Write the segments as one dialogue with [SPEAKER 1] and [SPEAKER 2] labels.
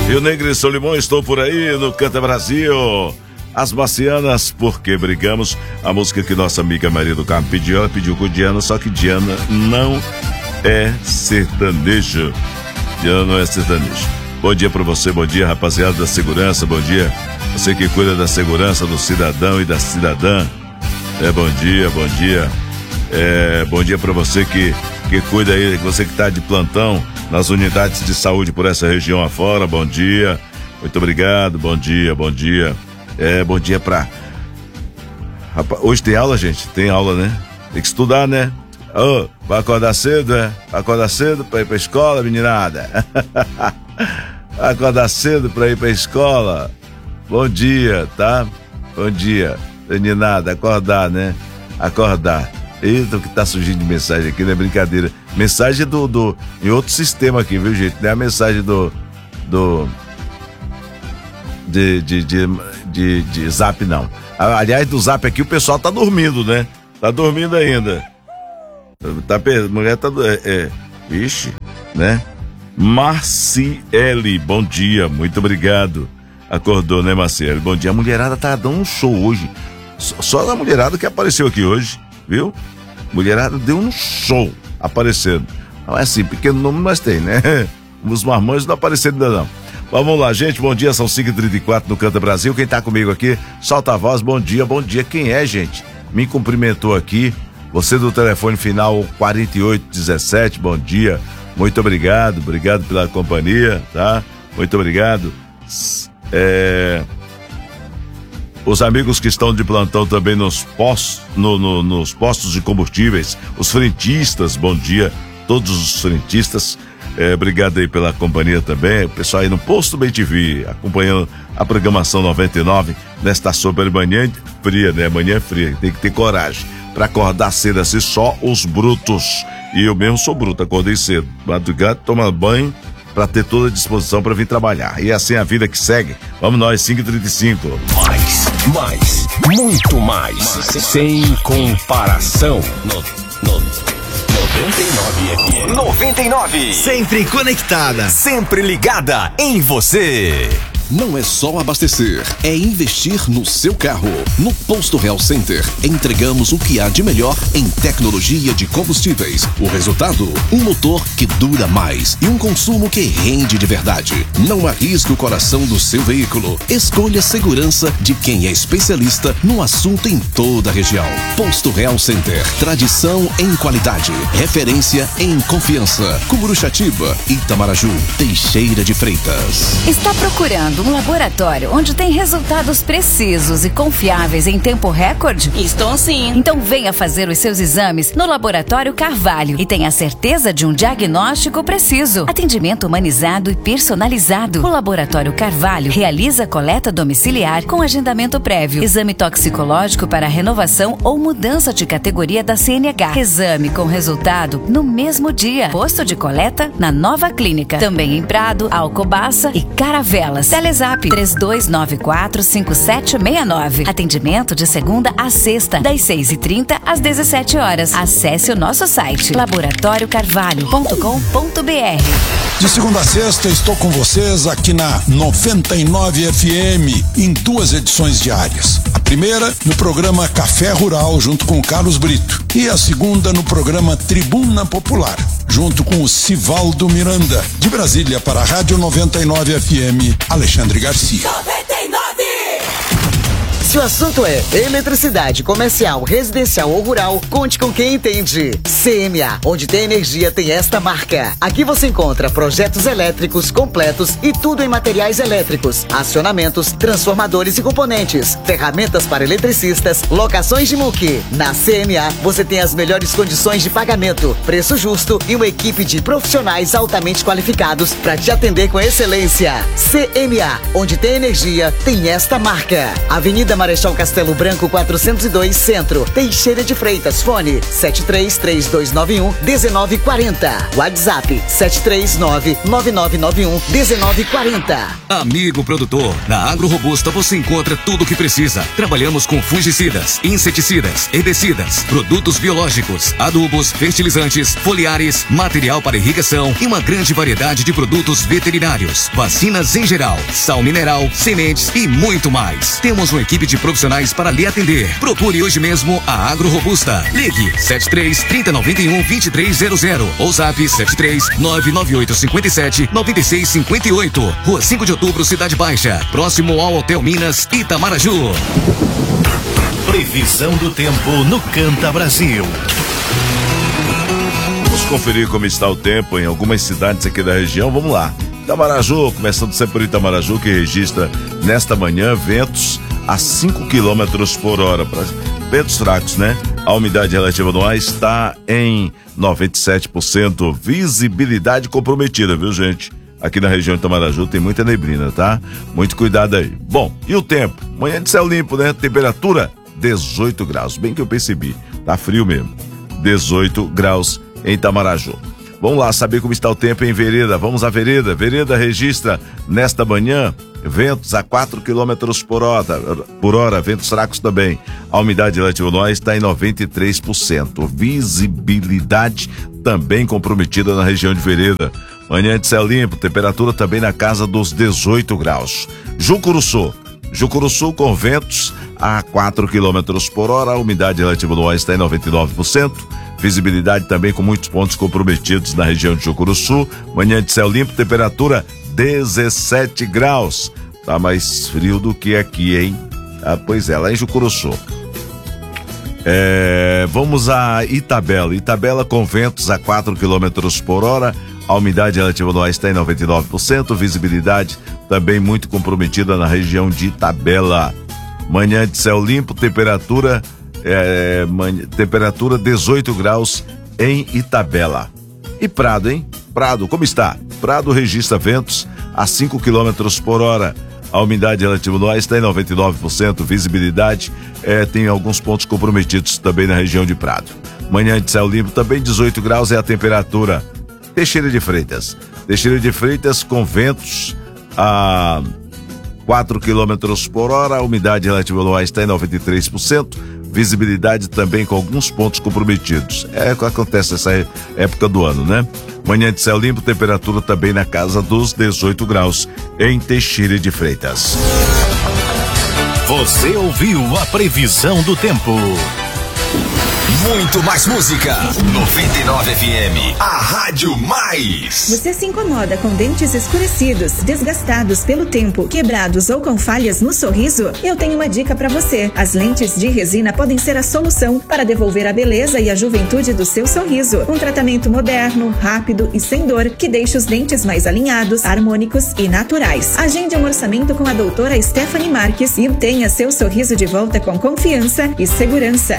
[SPEAKER 1] Rio Negro e Solimão, estou por aí no Canta Brasil. As Marcianas, Porque Brigamos, a música que nossa amiga Maria do Carmo pediu, ela pediu com Diana, só que Diana não é sertanejo. Diana não é sertanejo. Bom dia pra você, bom dia rapaziada da segurança, bom dia você que cuida da segurança do cidadão e da cidadã. Bom dia, bom dia. Bom dia pra você que cuida aí, você que tá de plantão nas unidades de saúde por essa região afora, bom dia. Muito obrigado, bom dia, bom dia. Bom dia pra... Rapaz, hoje tem aula, gente? Tem aula, né? Tem que estudar, né? Vai acordar cedo, Vai acordar cedo pra ir pra escola, meninada? Vai acordar cedo pra ir pra escola? Bom dia, tá? Bom dia, meninada, acordar, né? Acordar. Eita, o que tá surgindo de mensagem aqui, não é brincadeira. Mensagem em outro sistema aqui, viu, gente? Não é a mensagem de zap, não. Aliás, do zap aqui o pessoal tá dormindo, né? Tá dormindo ainda. Mulher tá... Vixe, né? Marciele, bom dia, muito obrigado. Acordou, né, Marciele? Bom dia. A mulherada tá dando um show hoje. Só a mulherada que apareceu aqui hoje, viu? Mulherada deu um show aparecendo. Não é assim, pequeno número nós tem, né? Os marmanjos não apareceram ainda não. Vamos lá, gente, bom dia, são 5h34 no Canta Brasil. Quem tá comigo aqui, solta a voz, bom dia. Quem é, gente? Me cumprimentou aqui, você do telefone final 4817, bom dia. Muito obrigado pela companhia, tá? Muito obrigado. Os amigos que estão de plantão também nos postos de combustíveis, os frentistas, bom dia, todos os frentistas. Obrigado aí pela companhia também, o pessoal aí no Posto BTV, acompanhando a programação 99 nesta super manhã fria, né? Manhã fria, tem que ter coragem para acordar cedo assim, só os brutos. E eu mesmo sou bruto, acordei cedo, madrugada, tomando banho para ter toda a disposição para vir trabalhar. E assim a vida que segue. Vamos nós, 5h35.
[SPEAKER 2] Mais, muito mais, sem comparação. 99 FM. 99. Sempre conectada, sempre ligada em você. Não é só abastecer, é investir no seu carro. No Posto Real Center, entregamos o que há de melhor em tecnologia de combustíveis. O resultado? Um motor que dura mais e um consumo que rende de verdade. Não arrisque o coração do seu veículo. Escolha a segurança de quem é especialista no assunto em toda a região. Posto Real Center, tradição em qualidade, referência em confiança. Cumuruxatiba, Itamaraju, Teixeira de Freitas.
[SPEAKER 3] Está procurando um laboratório onde tem resultados precisos e confiáveis em tempo recorde?
[SPEAKER 4] Estou sim.
[SPEAKER 3] Então venha fazer os seus exames no Laboratório Carvalho e tenha certeza de um diagnóstico preciso. Atendimento humanizado e personalizado. O Laboratório Carvalho realiza coleta domiciliar com agendamento prévio, exame toxicológico para renovação ou mudança de categoria da CNH. Exame com resultado no mesmo dia. Posto de coleta na nova clínica. Também em Prado, Alcobaça e Caravelas. Telezap 32945769. Atendimento de segunda a sexta, das 6h30 às 17 horas. Acesse o nosso site laboratoriocarvalho.com.br.
[SPEAKER 5] De segunda a sexta estou com vocês aqui na 99 FM em 2 edições diárias. A primeira no programa Café Rural junto com o Carlos Brito e a segunda no programa Tribuna Popular junto com o Sivaldo Miranda. De Brasília para a Rádio 99 FM, Alexandre Garcia.
[SPEAKER 6] 99! Se o assunto é eletricidade, comercial, residencial ou rural, conte com quem entende. CMA, onde tem energia, tem esta marca. Aqui você encontra projetos elétricos completos e tudo em materiais elétricos, acionamentos, transformadores e componentes, ferramentas para eletricistas, locações de MUC. Na CMA, você tem as melhores condições de pagamento, preço justo e uma equipe de profissionais altamente qualificados para te atender com excelência. CMA, onde tem energia, tem esta marca. Avenida Marechal Castelo Branco 402 Centro, Teixeira de Freitas, fone 733291-1940, WhatsApp 739-9991-1940.
[SPEAKER 2] Amigo produtor, na Agro Robusta você encontra tudo o que precisa. Trabalhamos com fungicidas, inseticidas, herbicidas, produtos biológicos, adubos, fertilizantes, foliares, material para irrigação e uma grande variedade de produtos veterinários, vacinas em geral, sal mineral, sementes e muito mais. Temos uma equipe de profissionais para lhe atender. Procure hoje mesmo a Agro Robusta. Ligue 73-3091-2300 ou zap 73-99857-9658. Rua 5 de Outubro, Cidade Baixa, próximo ao Hotel Minas, Itamaraju.
[SPEAKER 4] Previsão do tempo no Canta Brasil.
[SPEAKER 1] Vamos conferir como está o tempo em algumas cidades aqui da região. Vamos lá. Itamaraju, começando sempre por Itamaraju, que registra nesta manhã ventos a 5 km por hora. Ventos fracos, né? A umidade relativa do ar está em 97%. Visibilidade comprometida, viu, gente? Aqui na região de Itamaraju tem muita neblina, tá? Muito cuidado aí. Bom, e o tempo? Manhã de céu limpo, né? Temperatura 18 graus. Bem que eu percebi. Tá frio mesmo. 18 graus em Itamaraju. Vamos lá saber como está o tempo em Vereda. Vamos à Vereda. Vereda registra nesta manhã ventos a 4 km por hora, ventos fracos também. A umidade relativa do ar está em 93%. Visibilidade também comprometida na região de Vereda. Manhã de céu limpo, temperatura também na casa dos 18 graus. Jucuruçu com ventos a 4 km por hora, a umidade relativa do ar está em 99%. Visibilidade também com muitos pontos comprometidos na região de Jucuruçu. Manhã de céu limpo, temperatura 17 graus. Tá mais frio do que aqui, hein? Ah, pois é, lá em Jucuruçu. Vamos a Itabela. Itabela com ventos a 4 km por hora. A umidade relativa do ar está em 99%. Visibilidade também muito comprometida na região de Itabela. Manhã de céu limpo, temperatura 18 graus em Itabela. E Prado, hein? Prado, como está? Prado registra ventos a 5 km por hora. A umidade relativa do ar está em 99%. Visibilidade tem alguns pontos comprometidos também na região de Prado. Manhã de céu limpo, também 18 graus é a temperatura. Teixeira de Freitas com ventos a 4 km por hora. A umidade relativa do ar está em 93%. Visibilidade também com alguns pontos comprometidos. É o que acontece nessa época do ano, né? Manhã de céu limpo, temperatura também na casa dos 18 graus em Teixeira de Freitas.
[SPEAKER 4] Você ouviu a previsão do tempo. Muito mais música. 99 FM, a Rádio Mais.
[SPEAKER 7] Você se incomoda com dentes escurecidos, desgastados pelo tempo, quebrados ou com falhas no sorriso? Eu tenho uma dica pra você. As lentes de resina podem ser a solução para devolver a beleza e a juventude do seu sorriso. Um tratamento moderno, rápido e sem dor que deixa os dentes mais alinhados, harmônicos e naturais. Agende um orçamento com a doutora Stephanie Marques e obtenha seu sorriso de volta com confiança e segurança.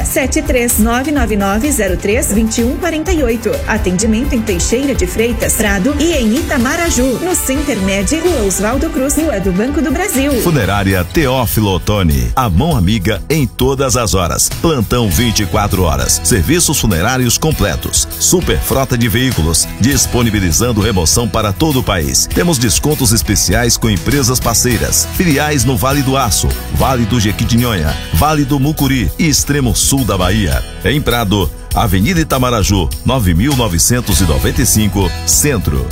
[SPEAKER 7] 73999032148. Atendimento em Teixeira de Freitas, Prado e em Itamaraju. No Centermed, Rua Oswaldo Cruz, Rua do Banco do Brasil.
[SPEAKER 2] Funerária Teófilo Otoni. A mão amiga em todas as horas. Plantão 24 horas. Serviços funerários completos. Super frota de veículos. Disponibilizando remoção para todo o país. Temos descontos especiais com empresas parceiras. Filiais no Vale do Aço, Vale do Jequitinhonha, Vale do Mucuri e extremo sul da Bahia. Em Prado, Avenida Itamaraju, 9.995, Centro,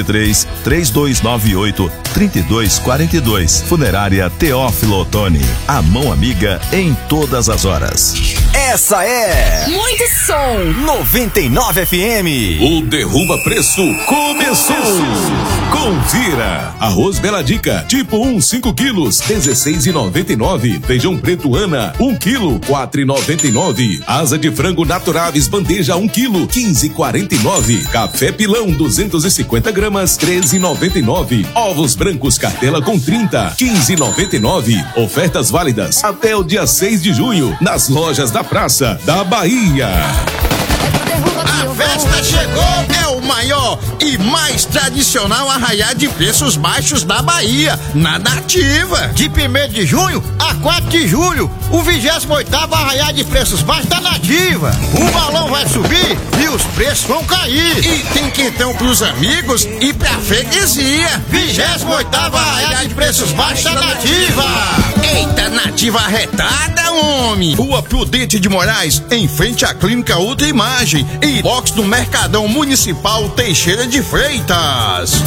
[SPEAKER 2] 73-3298-3242. Funerária Teófilo Otoni. A mão amiga em todas as horas.
[SPEAKER 4] Essa é
[SPEAKER 3] Muito som.
[SPEAKER 4] 99 FM.
[SPEAKER 8] O Derruba Preço começou. Confira. Arroz Bela Dica, tipo 1, 5 quilos, 16,99. Feijão preto Ana, 1 quilo, 4,99. Asa de frango Naturaves bandeja 1 quilo, 15,49. Café Pilão 250 gramas, 13,99. Ovos brancos Cartela com 30, 15,99. Ofertas válidas até o dia 6 de junho nas lojas da Praça da Bahia.
[SPEAKER 3] Derruba
[SPEAKER 9] A festa chegou, é o maior e mais tradicional arraiá de preços baixos da Bahia, na Nativa.
[SPEAKER 10] De 1º de junho a 4 de julho, o 28º arraiá de preços baixos da Nativa. O balão vai subir e os preços vão cair.
[SPEAKER 9] E tem quentão pros amigos e pra freguesia.
[SPEAKER 10] 28º arraiá de preços baixos da Nativa.
[SPEAKER 9] Eita, Nativa arretada, homem! Rua Prudente de Moraes, em frente à Clínica Ultra Imagem, e box do Mercadão Municipal Teixeira de Freitas.